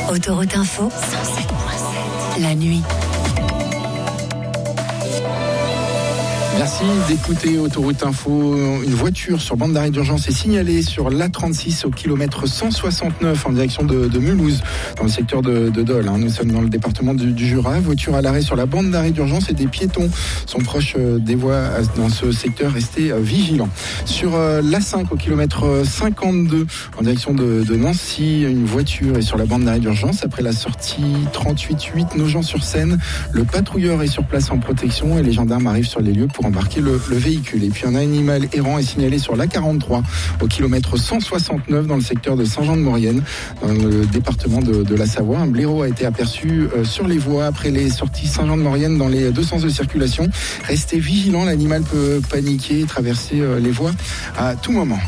Autoroute Info, 107.7, la nuit. Merci d'écouter Autoroute Info. Une voiture sur bande d'arrêt d'urgence est signalée sur l'A36 au kilomètre 169 en direction de Mulhouse, dans le secteur de Dole. Nous sommes dans le département du Jura. Voiture à l'arrêt sur la bande d'arrêt d'urgence et des piétons sont proches des voies dans ce secteur. Restez vigilants. Sur l'A5 au kilomètre 52 en direction de Nancy, une voiture est sur la bande d'arrêt d'urgence après la sortie 38-8 Nogent-sur-Seine. Le patrouilleur est sur place en protection et les gendarmes arrivent sur les lieux pour embarquer le véhicule. Et puis un animal errant est signalé sur l'A43 au kilomètre 169 dans le secteur de Saint-Jean-de-Maurienne, dans le département de la Savoie. Un blaireau a été aperçu sur les voies après les sorties Saint-Jean-de-Maurienne dans les deux sens de circulation. Restez vigilants, l'animal peut paniquer et traverser les voies à tout moment.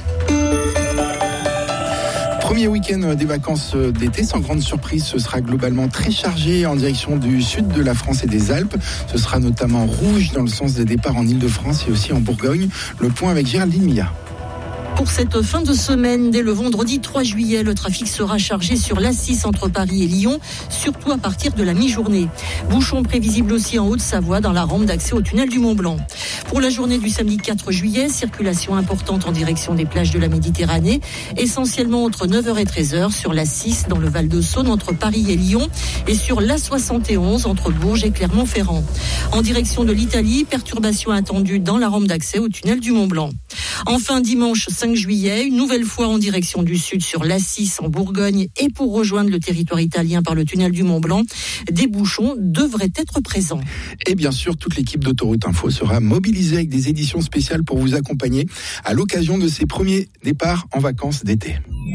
Premier week-end des vacances d'été, sans grande surprise, ce sera globalement très chargé en direction du sud de la France et des Alpes. Ce sera notamment rouge dans le sens des départs en Île-de-France et aussi en Bourgogne. Le point avec Géraldine Milla. Pour cette fin de semaine, dès le vendredi 3 juillet, le trafic sera chargé sur l'A6 entre Paris et Lyon, surtout à partir de la mi-journée. Bouchons prévisibles aussi en Haute-Savoie dans la rampe d'accès au tunnel du Mont-Blanc. Pour la journée du samedi 4 juillet, circulation importante en direction des plages de la Méditerranée, essentiellement entre 9h et 13h sur l'A6 dans le Val-de-Saône entre Paris et Lyon et sur l'A71 entre Bourges et Clermont-Ferrand. En direction de l'Italie, perturbations attendues dans la rampe d'accès au tunnel du Mont-Blanc. Enfin, dimanche 5 juillet, une nouvelle fois en direction du sud sur l'A6 en Bourgogne et pour rejoindre le territoire italien par le tunnel du Mont-Blanc, des bouchons devraient être présents. Et bien sûr, toute l'équipe d'Autoroute Info sera mobilisée avec des éditions spéciales pour vous accompagner à l'occasion de ces premiers départs en vacances d'été.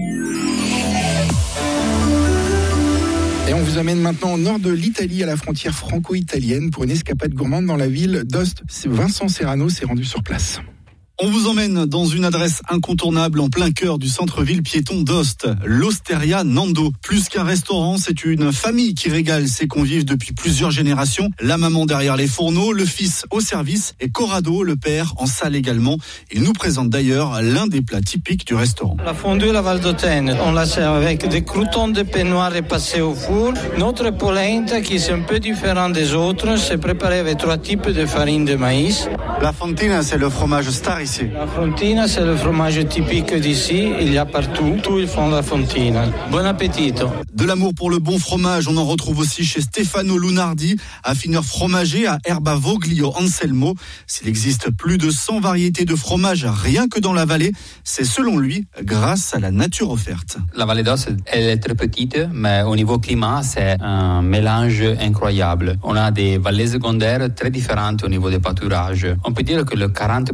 Et on vous amène maintenant au nord de l'Italie, à la frontière franco-italienne, pour une escapade gourmande dans la ville d'Ost. Vincent Serrano s'est rendu sur place. On vous emmène dans une adresse incontournable en plein cœur du centre-ville piéton d'Ost, l'Osteria Nando. Plus qu'un restaurant, c'est une famille qui régale ses convives depuis plusieurs générations. La maman derrière les fourneaux, le fils au service et Corrado, le père, en salle également. Il nous présente d'ailleurs l'un des plats typiques du restaurant. La fondue et la Valdotène, on la sert avec des croûtons de pain noir passés au four. Notre polenta, qui est un peu différent des autres, c'est préparé avec 3 types de farine de maïs. La fontina, c'est le fromage star ici. La fontina, c'est le fromage typique d'ici. Il y a partout. Tous ils font la fontina. Bon appétit. De l'amour pour le bon fromage, on en retrouve aussi chez Stefano Lunardi, affineur fromager à Erbavoglio Anselmo. S'il existe plus de 100 variétés de fromage rien que dans la vallée, c'est selon lui grâce à la nature offerte. La vallée d'Ost, elle est très petite, mais au niveau climat, c'est un mélange incroyable. On a des vallées secondaires très différentes au niveau des pâturages. On peut dire que le 40%